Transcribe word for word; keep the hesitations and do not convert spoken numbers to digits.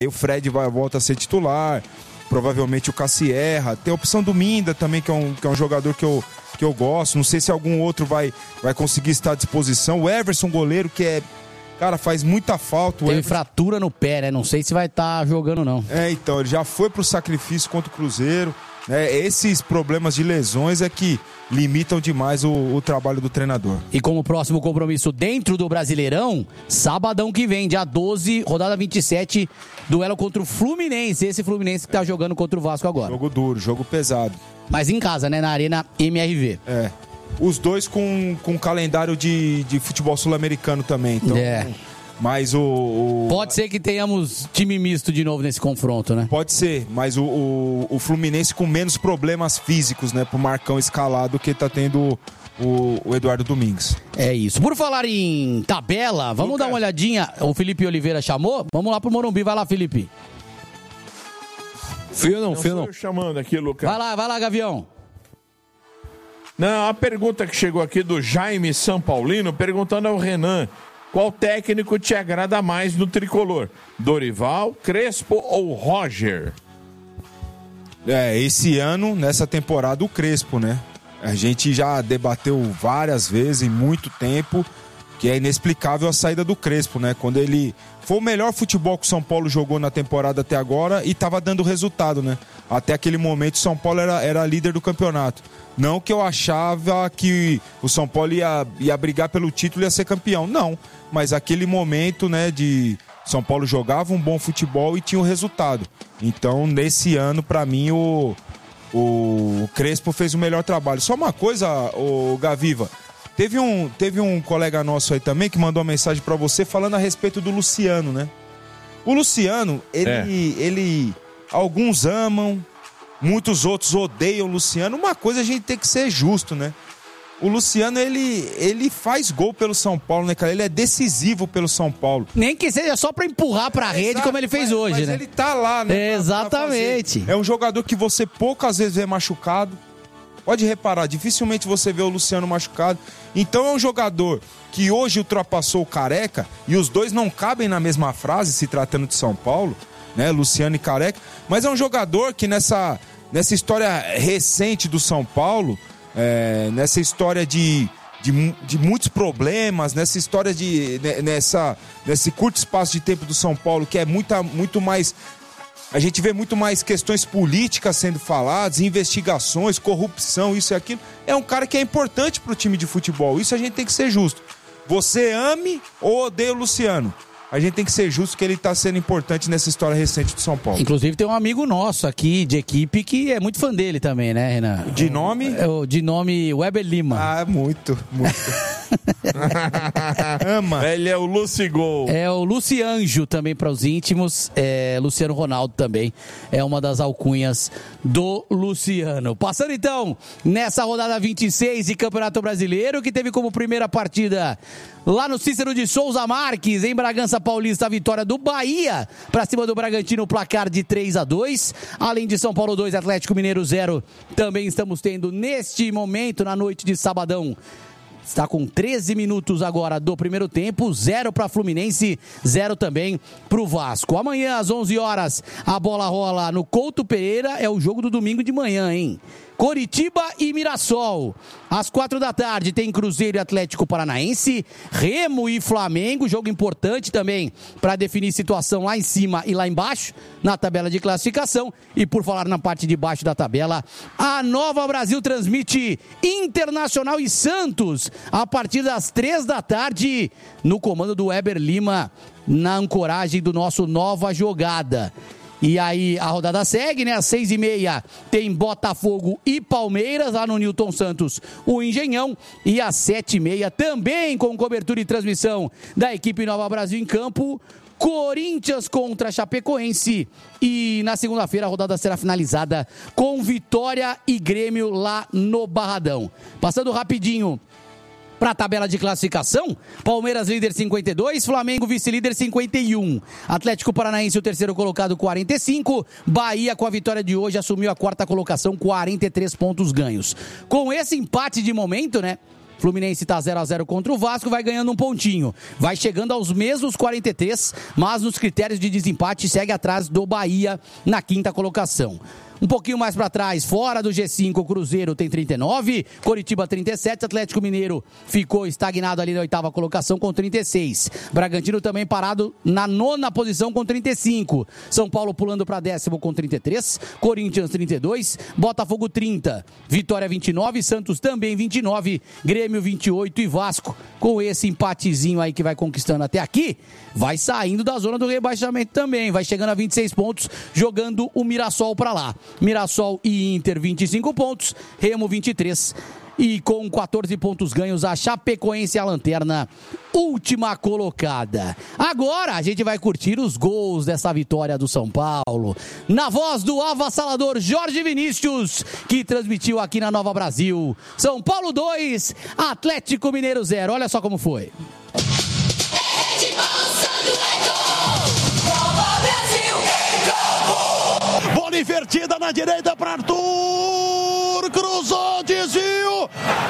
o Fred vai, volta a ser titular, provavelmente o Cassierra. Tem a opção do Minda também, que é um, que é um jogador que eu, que eu gosto. Não sei se algum outro vai, vai conseguir estar à disposição. O Everson, goleiro, que é... Cara, faz muita falta. Tem Everton... fratura no pé, né? Não sei se vai estar tá jogando, não. É, então, ele já foi pro sacrifício contra o Cruzeiro. É, esses problemas de lesões é que limitam demais o, o trabalho do treinador. E como próximo compromisso dentro do Brasileirão, sabadão que vem, dia doze, rodada vinte e sete, duelo contra o Fluminense. Esse Fluminense que tá jogando contra o Vasco agora. Jogo duro, jogo pesado. Mas em casa, né? Na Arena M R V. É. Os dois com, com calendário de, de futebol sul-americano também. Então, é. Mas o, o... Pode ser que tenhamos time misto de novo nesse confronto, né? Pode ser, mas o, o, o Fluminense com menos problemas físicos, né? Pro Marcão escalado que tá tendo o, o Eduardo Domingues. É isso. Por falar em tabela, vamos Lucas. dar uma olhadinha. O Felipe Oliveira chamou? Vamos lá pro Morumbi. Vai lá, Felipe. Fio não, não fio não. Eu chamando aqui, Lucas. Vai lá, vai lá, Gavião. Não, a pergunta que chegou aqui do Jaime São Paulino, perguntando ao Renan, qual técnico te agrada mais no tricolor? Dorival, Crespo ou Roger? É, esse ano, nessa temporada, o Crespo, né? A gente já debateu várias vezes, em muito tempo, que é inexplicável a saída do Crespo, né? Quando ele... Foi o melhor futebol que o São Paulo jogou na temporada até agora e estava dando resultado, né? Até aquele momento, o São Paulo era, era líder do campeonato. Não que eu achava que o São Paulo ia, ia brigar pelo título e ia ser campeão. Não, mas aquele momento, né, de São Paulo jogava um bom futebol e tinha o resultado. Então, nesse ano, para mim, o, o Crespo fez o melhor trabalho. Só uma coisa, o Gaviva, teve um, teve um colega nosso aí também que mandou uma mensagem para você falando a respeito do Luciano, né? O Luciano, ele, é. ele alguns amam, muitos outros odeiam o Luciano. Uma coisa a gente tem que ser justo, né? O Luciano, ele, ele faz gol pelo São Paulo, né, cara? Ele é decisivo pelo São Paulo. Nem que seja só pra empurrar pra é, rede, exato, como ele fez mas, hoje, mas né? ele tá lá, né? É, exatamente. É um jogador que você poucas vezes vê machucado. Pode reparar, dificilmente você vê o Luciano machucado. Então é um jogador que hoje ultrapassou o Careca, e os dois não cabem na mesma frase, se tratando de São Paulo, né? Luciano e Careca. Mas é um jogador que nessa, nessa história recente do São Paulo... É, nessa história de, de, de muitos problemas, nessa história de nessa, nesse curto espaço de tempo do São Paulo, que é muita, muito mais, a gente vê muito mais questões políticas sendo faladas, investigações, corrupção, isso e aquilo. É um cara que é importante para o time de futebol, isso a gente tem que ser justo. Você ame ou odeia o Luciano, a gente tem que ser justo que ele está sendo importante nessa história recente do São Paulo. Inclusive tem um amigo nosso aqui de equipe que é muito fã dele também, né, Renan? De nome? É, de nome Weber Lima. Ah, muito, muito. Ama. Ele é o Lucigol. É o Lucianjo também para os íntimos. É, Luciano Ronaldo também é uma das alcunhas do Luciano. Passando então nessa rodada vinte e seis de Campeonato Brasileiro, que teve como primeira partida lá no Cícero de Souza Marques, em Bragança Paulista, a vitória do Bahia para cima do Bragantino, placar de três a dois. Além de São Paulo dois, Atlético Mineiro zero, também estamos tendo neste momento, na noite de sabadão, está com treze minutos agora do primeiro tempo, zero para Fluminense, zero também para o Vasco. Amanhã às onze horas a bola rola no Couto Pereira, é o jogo do domingo de manhã, hein? Coritiba e Mirassol. Às quatro da tarde tem Cruzeiro e Atlético Paranaense, Remo e Flamengo, jogo importante também para definir situação lá em cima e lá embaixo na tabela de classificação. E por falar na parte de baixo da tabela, a Nova Brasil transmite Internacional e Santos a partir das três da tarde no comando do Weber Lima, na ancoragem do nosso Nova Jogada. E aí a rodada segue, né? Às seis e meia tem Botafogo e Palmeiras, lá no Newton Santos, o Engenhão. E às sete e meia também com cobertura e transmissão da equipe Nova Brasil em campo, Corinthians contra Chapecoense. E na segunda-feira a rodada será finalizada com Vitória e Grêmio lá no Barradão. Passando rapidinho para a tabela de classificação, Palmeiras líder cinquenta e dois, Flamengo vice-líder cinquenta e um, Atlético Paranaense o terceiro colocado quarenta e cinco, Bahia com a vitória de hoje assumiu a quarta colocação, quarenta e três pontos ganhos. Com esse empate de momento, né, Fluminense tá zero a zero contra o Vasco, vai ganhando um pontinho. Vai chegando aos mesmos quarenta e três, mas nos critérios de desempate segue atrás do Bahia na quinta colocação. Um pouquinho mais para trás, fora do G cinco, o Cruzeiro tem trinta e nove, Coritiba trinta e sete, Atlético Mineiro ficou estagnado ali na oitava colocação com trinta e seis. Bragantino também parado na nona posição com trinta e cinco. São Paulo pulando para décimo com trinta e três, Corinthians trinta e dois, Botafogo trinta, Vitória vinte e nove, Santos também vinte e nove, Grêmio vinte e oito e Vasco com esse empatezinho aí que vai conquistando até aqui, vai saindo da zona do rebaixamento também, vai chegando a vinte e seis pontos, jogando o Mirassol para lá. Mirassol e Inter vinte e cinco pontos, Remo vinte e três e com quatorze pontos ganhos a Chapecoense a lanterna, última colocada. Agora a gente vai curtir os gols dessa vitória do São Paulo, na voz do avassalador Jorge Vinícius, que transmitiu aqui na Nova Brasil. São Paulo dois, Atlético Mineiro zero. Olha só como foi. Bola invertida na direita para Arthur, cruzou, desvio,